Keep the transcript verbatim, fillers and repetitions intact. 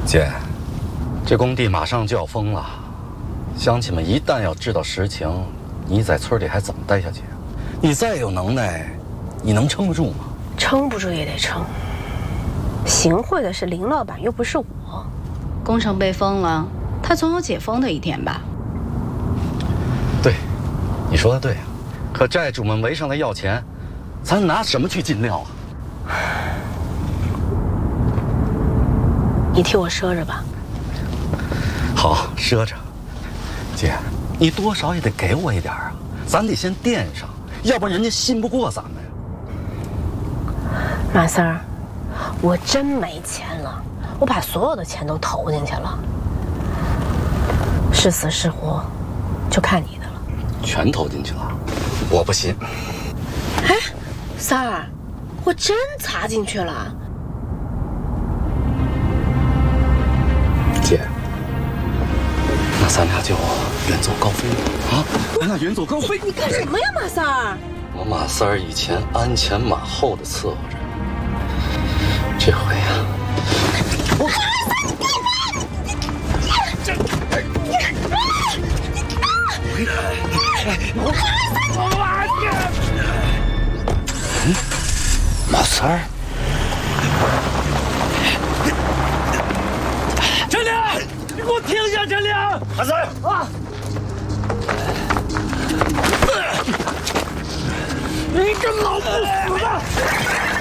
姐，这工地马上就要封了，乡亲们一旦要知道实情，你在村里还怎么待下去？你再有能耐，你能撑得住吗？ 撑不住也得撑。行贿的是林老板，又不是我。 工程被封了，他总有解封的一天吧？ 对，你说的对啊。可债主们围上来要钱，咱拿什么去进料啊？ 你替我赊着吧。 好，赊着。姐，你多少也得给我一点啊，咱得先垫上，要不然人家信不过咱们呀。 马三儿，我真没钱了，我把所有的钱都投进去了，是死是活，就看你的了。 全投进去了，我不信。 哎，三儿，我真砸进去了。 姐，那咱俩就远走高飞啊！咱俩远走高飞。 你干什么呀，马三儿？ 我马三儿以前鞍前马后的伺候着，这回呀、啊，我。嗯，马三儿， 陈亮，你给我停下！陈亮， 马三儿啊！ 你个老不死的！